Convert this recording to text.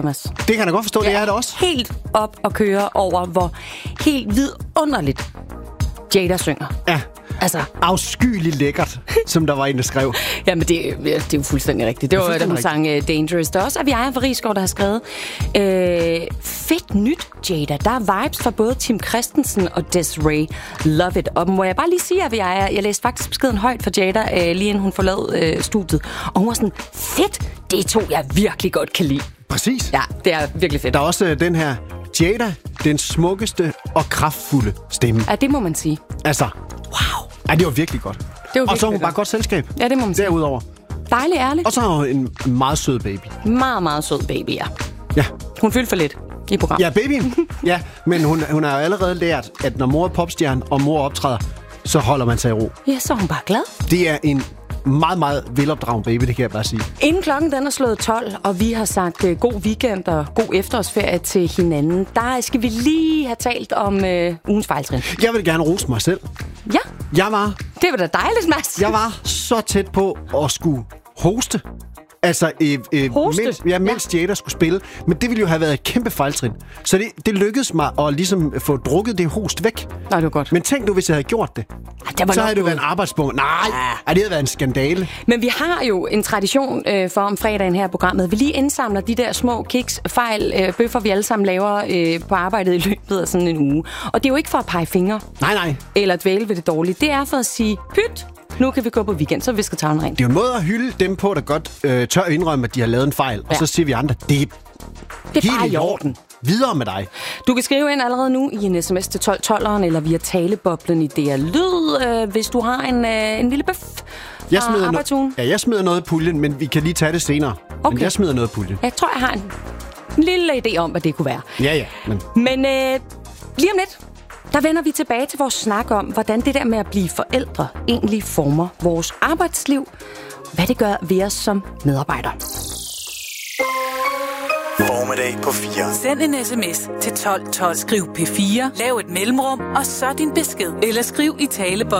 Mads. Det kan jeg da godt forstå, det er det også. Helt op og køre over, hvor helt vidunderligt Jada synger. Ja. Altså, afskyeligt lækkert, som der var en, der skrev. Jamen, det er jo fuldstændig rigtigt. Det var da hun sang Dangerous. Der er også Aviaja fra Risgaard, der har skrevet. Fedt nyt, Jada. Der er vibes fra både Tim Christensen og Desiree. Love it. Og må jeg bare lige sige, Aviaja, jeg læste faktisk beskeden højt for Jada, lige inden hun forlod studiet. Og hun var sådan, fedt, det er to, jeg virkelig godt kan lide. Præcis. Ja, det er virkelig fedt. Der er også den her Jada, den smukkeste og kraftfulde stemme. Ja, det må man sige. Altså, wow. Ja, det var virkelig godt. Og så er hun bare godt selskab. Ja, det må man sige. Derudover. Dejlig ærlig. Og så har hun en meget sød baby. Meget, meget sød baby, ja. Ja. Hun fyldte for lidt i programmet. Ja, babyen. Ja, men hun har jo allerede lært, at når mor er popstjerne, og mor optræder, så holder man sig i ro. Ja, så er hun bare glad. Det er en meget, meget velopdragen baby, det kan jeg bare sige. Inden klokken den er slået 12, og vi har sagt god weekend og god efterårsferie til hinanden, der skal vi lige have talt om ugens fejltrin. Jeg vil gerne rose mig selv. Ja. Det var da dejligt, Mads. Jeg var så tæt på at skulle hoste. Altså, mens Jada skulle spille. Men det ville jo have været et kæmpe fejltrin. Så det lykkedes mig at ligesom få drukket det host væk. Nej, det var godt. Men tænk nu, hvis jeg havde gjort det. Så havde det været en arbejdsbombe. Nej, det havde været en skandale. Men vi har jo en tradition for om fredagen her i programmet. Vi lige indsamler de der små kiks, fejl, bøffer, vi alle sammen laver på arbejdet i løbet af sådan en uge. Og det er jo ikke for at pege fingre. Nej. Eller dvæle ved det dårlige. Det er for at sige, pyt, nu kan vi gå på weekend, så visker tavlen rent. Det er jo en måde at hylde dem på, der godt tør indrømme, at de har lavet en fejl. Og så siger vi andre, det er bare i orden. Videre med dig. Du kan skrive ind allerede nu i en sms til 1212'eren, eller via taleboblen i DR Lyd, hvis du har en lille bøf fra arbejdsugen. Jeg smider noget i puljen, men vi kan lige tage det senere. Okay. Men jeg smider noget i puljen. Jeg tror, jeg har en lille idé om, hvad det kunne være. Ja. Men lige om lidt, der vender vi tilbage til vores snak om, hvordan det der med at blive forældre egentlig former vores arbejdsliv. Hvad det gør ved os som medarbejdere. Formiddag på 4. Send en sms til 1212. Skriv P4, lav et mellemrum, og så din besked. Eller skriv i taleboksen.